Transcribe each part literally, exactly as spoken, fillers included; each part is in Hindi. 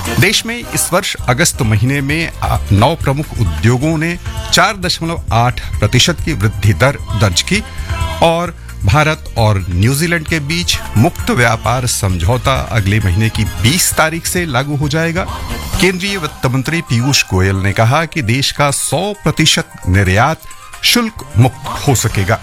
देश में इस वर्ष अगस्त महीने में नौ प्रमुख उद्योगों ने चार दशमलव आठ प्रतिशत की वृद्धि दर दर्ज की और भारत और न्यूजीलैंड के बीच मुक्त व्यापार समझौता अगले महीने की बीस तारीख से लागू हो जाएगा। केंद्रीय वित्त मंत्री पीयूष गोयल ने कहा कि देश का सौ प्रतिशत निर्यात शुल्क मुक्त हो सकेगा।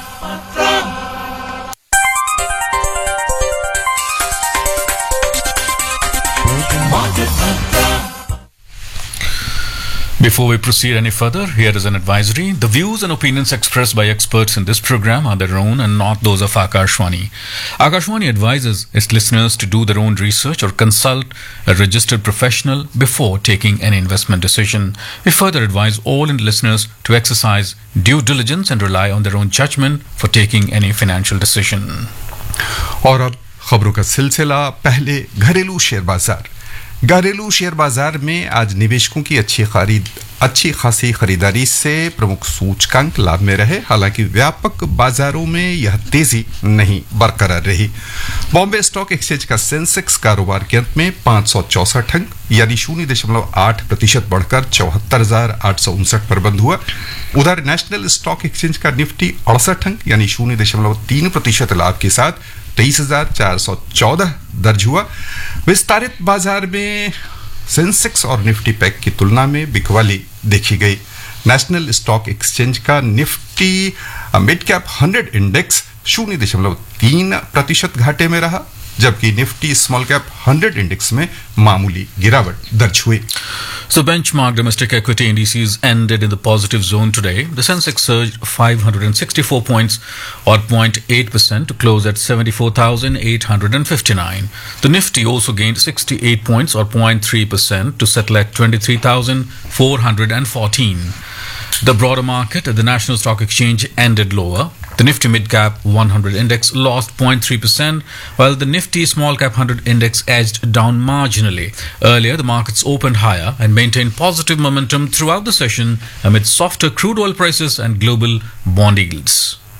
Before we proceed any further, here is an advisory. The views and opinions expressed by experts in this program are their own and not those of Akashwani. Akashwani advises its listeners to do their own research or consult a registered professional before taking any investment decision. We further advise all listeners to exercise due diligence and rely on their own judgment for taking any financial decision. और अब खबरों का सिलसिला। पहले घरेलू शेयर बाजार। घरेलू शेयर बाजार में आज निवेशकों की अच्छी खरीद अच्छी खासी खरीदारी से प्रमुख सूचकांक लाभ में रहे। हालांकि व्यापक बाजारों में यह तेजी नहीं बरकरार रही। बॉम्बे स्टॉक एक्सचेंज का सेंसेक्स कारोबार के अंत में पांच सौ चौसठ अंक यानी शून्य दशमलव आठ प्रतिशत बढ़कर चौहत्तर हजार आठ सौ उनसठ पर बंद हुआ। उधर नेशनल स्टॉक एक्सचेंज का निफ्टी अड़सठ अंक यानी शून्य दशमलव तीन प्रतिशत लाभ के साथ तेईस हजार चार सौ चौदह दर्ज हुआ। विस्तारित बाजार में सेंसेक्स और निफ्टी पैक की तुलना में बिकवाली देखी गई। नेशनल स्टॉक एक्सचेंज का Nifty mid cap hundred index शून्य दशमलव तीन प्रतिशत घाटे में रहा, जबकि Nifty small cap hundred index में मामूली गिरावट दर्ज हुई। So benchmark domestic equity indices ended in the positive zone today. The Sensex surged five hundred sixty-four points or zero point eight percent to close at seventy-four thousand eight hundred fifty-nine. The Nifty also gained sixty-eight points or zero point three percent to settle at twenty-three thousand four hundred fourteen. The broader market at the National Stock Exchange ended lower. The Nifty Mid Cap one hundred Index lost zero point three percent, while the Nifty Small Cap one hundred Index edged down marginally. Earlier, the markets opened higher and maintained positive momentum throughout the session amid softer crude oil prices and global bond yields.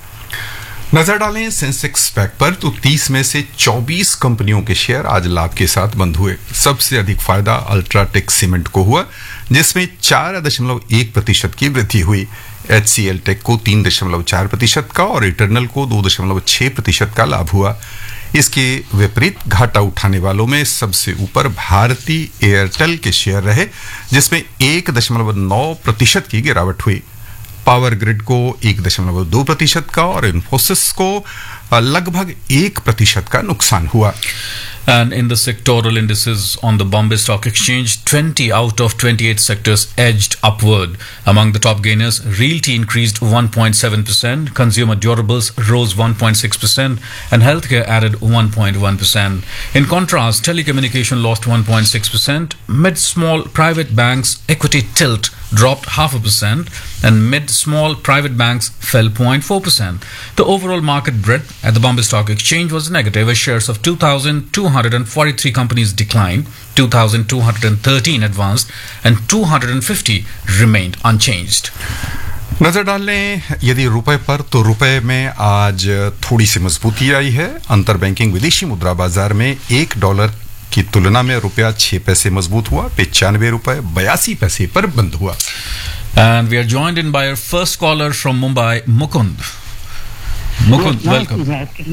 नजर डालें सेंसेक्स पैक पर तो तीस में से चौबीस कंपनियों के शेयर आज लाभ के साथ बंद हुए। सबसे अधिक फायदा अल्ट्राटेक सीमेंट को हुआ, जिसमें चार दशमलव एक प्रतिशत की वृद्धि हुई। एच सी एल टेक को तीन दशमलव चार प्रतिशत का और इटर्नल को दो दशमलव छह प्रतिशत का लाभ हुआ। इसके विपरीत घाटा उठाने वालों में सबसे ऊपर भारती एयरटेल के शेयर रहे, जिसमें एक दशमलव नौ प्रतिशत की गिरावट हुई। पावर ग्रिड को एक दशमलव दो प्रतिशत का और इन्फोसिस को लगभग एक प्रतिशत का नुकसान हुआ। And in the sectoral indices on the Bombay Stock Exchange, twenty out of twenty-eight sectors edged upward. Among the top gainers, realty increased one point seven percent, consumer durables rose one point six percent, and healthcare added one point one percent. In contrast, telecommunication lost one point six percent, mid-small private banks equity tilt dropped half a percent, and mid-small private banks fell zero point four percent. The overall market breadth at the Bombay Stock Exchange was negative as shares of two thousand two hundred forty-three companies declined, two thousand two hundred thirteen advanced, and two hundred fifty remained unchanged. नजर डाल लें यदि रुपए पर तो रुपए में आज थोड़ी सी मजबूती आई है। अंतर बैंकिंग विदेशी मुद्रा बाजार में एक डॉलर की तुलना में रुपया छह पैसे मजबूत हुआ, पचानवे रुपए बयासी पैसे पर बंद हुआ। And we are joined in by our first caller from Mumbai, Mukund. Mukund, welcome.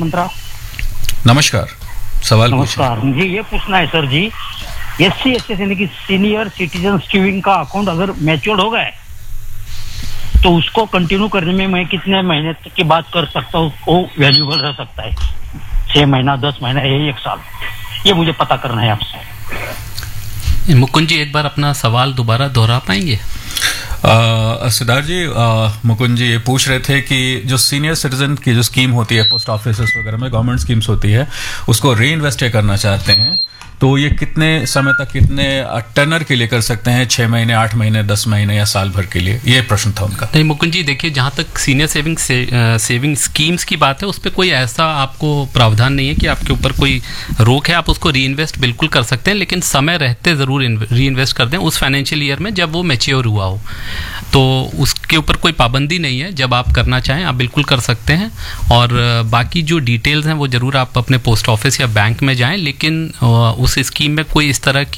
नमस्कार, सवाल नमस्कार। मुझे ये पूछना है सर जी, एस सी एस एस यानी कि सीनियर सिटीजन सेविंग का अकाउंट अगर मैच्योर हो गए तो उसको कंटिन्यू करने में मैं कितने महीने तक की बात कर सकता हूँ, वो वैल्यूबल रह सकता है? छह महीना, दस महीना, यही एक साल? ये मुझे पता करना है आपसे। मुकुंद जी, एक बार अपना सवाल दोबारा दोहरा पाएंगे? सिद्धार्थ जी, मुकुंद जी ये पूछ रहे थे कि जो सीनियर सिटीजन की जो स्कीम होती है पोस्ट ऑफिस वगैरह में, गवर्नमेंट स्कीम्स होती है, उसको री इन्वेस्ट करना चाहते हैं तो ये कितने समय तक, कितने टर्नर के लिए कर सकते हैं? छह महीने, आठ महीने, दस महीने या साल भर के लिए? ये प्रश्न था उनका। नहीं मुकुंद जी, देखिए जहाँ तक सीनियर सेविंग से, सेविंग स्कीम्स की बात है, उस पर कोई ऐसा आपको प्रावधान नहीं है कि आपके ऊपर कोई रोक है। आप उसको री इन्वेस्ट बिल्कुल कर सकते हैं, लेकिन समय रहते ज़रूर री इन्वेस्ट कर दें उस फाइनेंशियल ईयर में जब वो मैच्योर हुआ हो। तो उसके ऊपर कोई पाबंदी नहीं है, जब आप करना चाहें आप बिल्कुल कर सकते हैं। और बाकी जो डिटेल्स हैं वो ज़रूर आप अपने पोस्ट ऑफिस या बैंक में जाएं, लेकिन उस स्कीम में कोई इस तरह की